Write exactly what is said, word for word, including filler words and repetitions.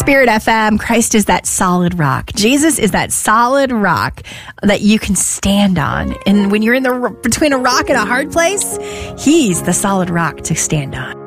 Spirit F M, Christ is that solid rock. Jesus is that solid rock that you can stand on. And when you're in the between a rock and a hard place, he's the solid rock to stand on.